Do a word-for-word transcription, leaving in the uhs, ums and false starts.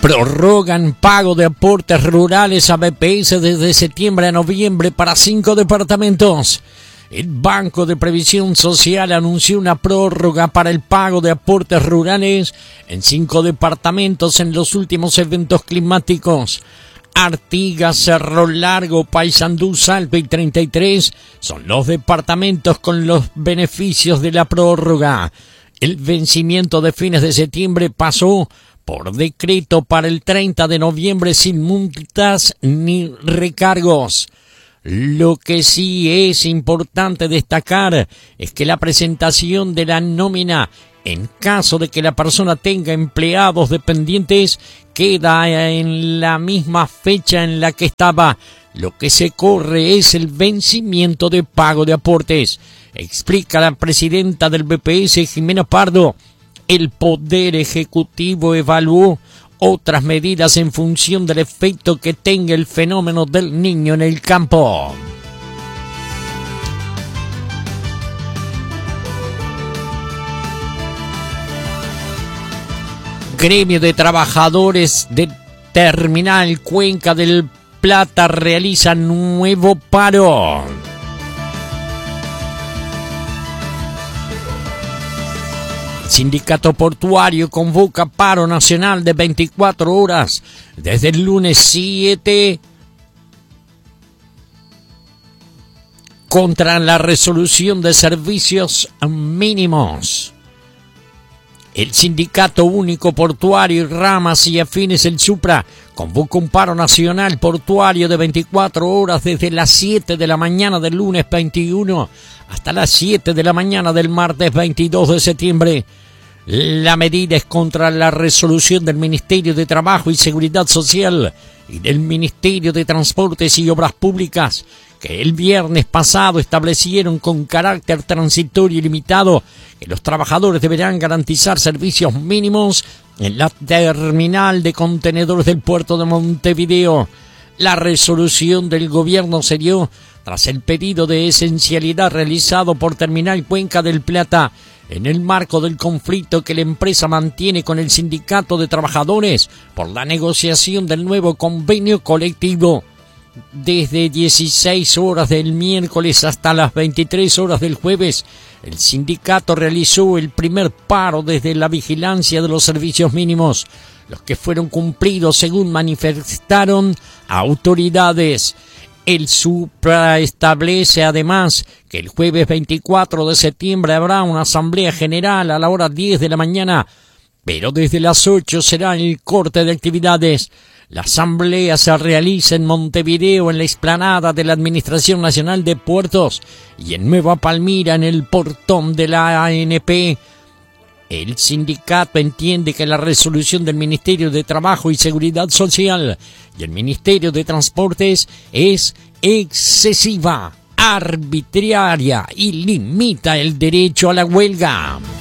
Prorrogan pago de aportes rurales a B P S desde septiembre a noviembre para cinco departamentos. El Banco de Previsión Social anunció una prórroga para el pago de aportes rurales en cinco departamentos en los últimos eventos climáticos. Artigas, Cerro Largo, Paysandú, Salto y treinta y tres son los departamentos con los beneficios de la prórroga. El vencimiento de fines de septiembre pasó por decreto para el treinta de noviembre sin multas ni recargos. Lo que sí es importante destacar es que la presentación de la nómina, en caso de que la persona tenga empleados dependientes, queda en la misma fecha en la que estaba. Lo que se corre es el vencimiento de pago de aportes, explica la presidenta del B P S, Jimena Pardo. El Poder Ejecutivo evaluó otras medidas en función del efecto que tenga el fenómeno del Niño en el campo. Gremio de Trabajadores de Terminal Cuenca del Plata realiza nuevo paro. Sindicato Portuario convoca paro nacional de veinticuatro horas desde el lunes siete contra la resolución de servicios mínimos. El Sindicato Único Portuario y Ramas y Afines, el SUPRA, convoca un paro nacional portuario de veinticuatro horas desde las siete de la mañana del lunes veintiuno hasta las siete de la mañana del martes veintidós de septiembre. La medida es contra la resolución del Ministerio de Trabajo y Seguridad Social y del Ministerio de Transportes y Obras Públicas, que el viernes pasado establecieron con carácter transitorio y limitado que los trabajadores deberán garantizar servicios mínimos en la terminal de contenedores del puerto de Montevideo. La resolución del gobierno se dio tras el pedido de esencialidad realizado por Terminal Cuenca del Plata en el marco del conflicto que la empresa mantiene con el Sindicato de Trabajadores por la negociación del nuevo convenio colectivo. Desde dieciséis horas del miércoles hasta las veintitrés horas del jueves, el sindicato realizó el primer paro desde la vigilancia de los servicios mínimos, los que fueron cumplidos según manifestaron autoridades. El SUPRA establece además que el jueves veinticuatro de septiembre habrá una asamblea general a la hora diez de la mañana, pero desde las ocho será el corte de actividades. La asamblea se realiza en Montevideo, en la explanada de la Administración Nacional de Puertos, y en Nueva Palmira, en el portón de la A N P. El sindicato entiende que la resolución del Ministerio de Trabajo y Seguridad Social y el Ministerio de Transportes es excesiva, arbitraria y limita el derecho a la huelga.